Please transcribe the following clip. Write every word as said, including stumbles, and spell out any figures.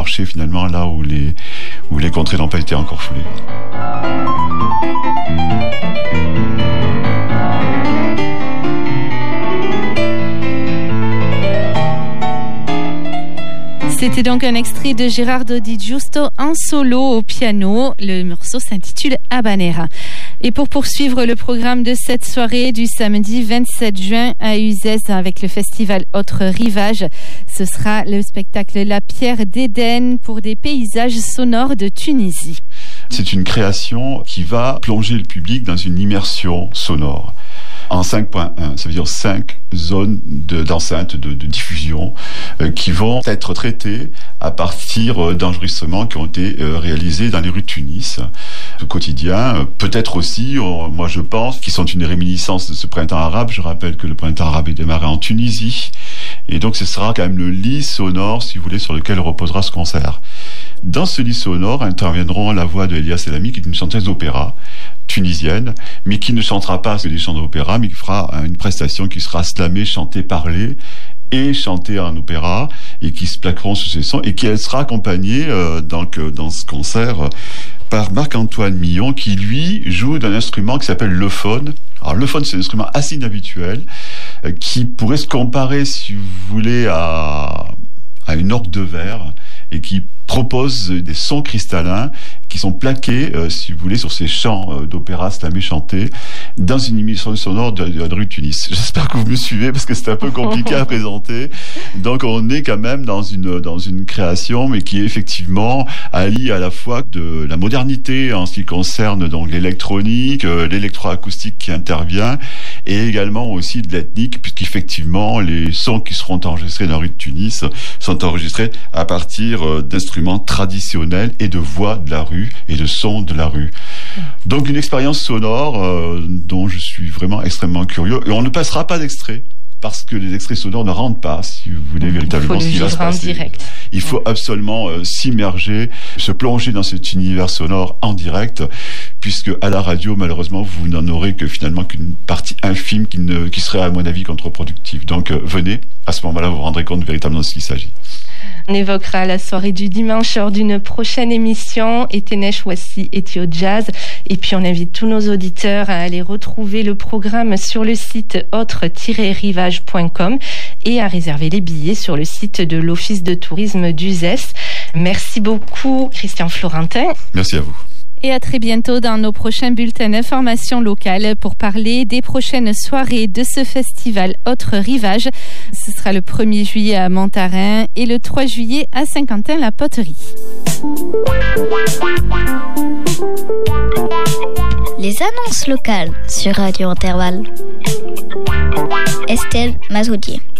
marcher finalement là où les, où les contrées n'ont pas été encore foulées. C'était donc un extrait de Gerardo Di Giusto en solo au piano. Le morceau s'intitule Habanera. Et pour poursuivre le programme de cette soirée du samedi vingt-sept juin à Uzès avec le festival Autre Rivage, ce sera le spectacle La Pierre d'Éden pour des paysages sonores de Tunisie. C'est une création qui va plonger le public dans une immersion sonore. En cinq point un, ça veut dire cinq zones de, d'enceinte, de, de diffusion, euh, qui vont être traitées à partir euh, d'enregistrements qui ont été euh, réalisés dans les rues de Tunis. Au quotidien, euh, peut-être aussi, euh, moi je pense, qui sont une réminiscence de ce printemps arabe. Je rappelle que le printemps arabe est démarré en Tunisie. Et donc ce sera quand même le lit sonore, si vous voulez, sur lequel reposera ce concert. Dans ce lit sonore interviendront la voix de Elia Selami, qui est une chanteuse d'opéra tunisienne, mais qui ne chantera pas des chants d'opéra, mais qui fera une prestation qui sera slamée, chantée, parlée et chantée en opéra, et qui se plaqueront sous ces sons, et qui elle sera accompagnée euh, donc, dans ce concert euh, par Marc-Antoine Millon, qui lui joue d'un instrument qui s'appelle le phone. Alors le phone, c'est un instrument assez inhabituel, euh, qui pourrait se comparer, si vous voulez, à, à une orgue de verre, et qui propose des sons cristallins qui sont plaqués, euh, si vous voulez, sur ces chants euh, d'opéra slamés chantés dans une émission sonore de, de, de rue de Tunis. J'espère que vous me suivez parce que c'est un peu compliqué à présenter. Donc on est quand même dans une dans une création, mais qui est effectivement allie à la fois de la modernité en ce qui concerne donc l'électronique, euh, l'électroacoustique qui intervient, et également aussi de l'ethnique, puisqu'effectivement les sons qui seront enregistrés dans la rue de Tunis sont enregistrés à partir euh, d'instruments traditionnels et de voix de la rue et de sons de la rue. Donc une expérience sonore euh, dont je suis vraiment extrêmement curieux. Et on ne passera pas d'extrait, parce que les extraits sonores ne rentrent pas, si vous voulez véritablement ce qui va se passer. Direct. Il faut absolument euh, s'immerger, se plonger dans cet univers sonore en direct, puisque à la radio, malheureusement, vous n'en aurez que finalement qu'une partie infime qui, ne, qui serait, à mon avis, contre-productive. Donc euh, venez, à ce moment-là, vous vous rendrez compte véritablement de ce qu'il s'agit. On évoquera la soirée du dimanche lors d'une prochaine émission, Etenesh Wassi Ethio Jazz. Et puis on invite tous nos auditeurs à aller retrouver le programme sur le site autre tiret rivage point com et à réserver les billets sur le site de l'Office de tourisme d'Uzès. Merci beaucoup Christian Florentin. Merci à vous. Et à très bientôt dans nos prochains bulletins d'information locale pour parler des prochaines soirées de ce festival Autre Rivage. Ce sera le premier juillet à Montarin et le trois juillet à Saint-Quentin-la-Poterie. Les annonces locales sur Radio Intervalle. Estelle Mazoudier.